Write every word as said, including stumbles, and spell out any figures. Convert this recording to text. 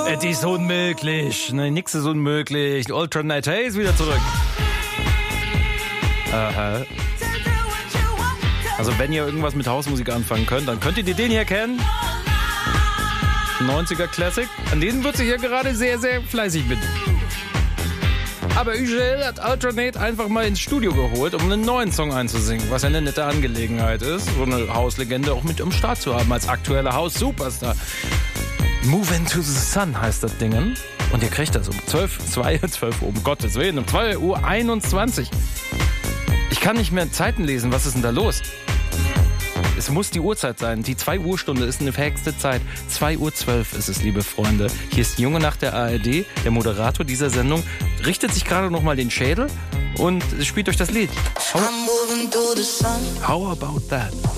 Es ist unmöglich. Nein, nix ist unmöglich. Alternate Haze wieder zurück. Aha. Also wenn ihr irgendwas mit Hausmusik anfangen könnt, dann könnt ihr den hier kennen. neunziger Classic. An diesem wird sich ja gerade sehr, sehr fleißig mit. Aber Ugel hat Alternate einfach mal ins Studio geholt, um einen neuen Song einzusingen, was ja eine nette Angelegenheit ist, so eine Hauslegende auch mit am Start zu haben als aktueller Haus-Superstar. Move into the Sun heißt das Ding. Und ihr kriegt das um zwölf, zwei, zwölf Uhr, um Gottes Willen, um zwei Uhr einundzwanzig. Ich kann nicht mehr Zeiten lesen, was ist denn da los? Es muss die Uhrzeit sein. Die zwei Uhr Stunde ist eine verhexte Zeit. zwei Uhr zwölf ist es, liebe Freunde. Hier ist Junge Nacht der A R D. Der Moderator dieser Sendung richtet sich gerade noch mal den Schädel und spielt euch das Lied. How, how about that?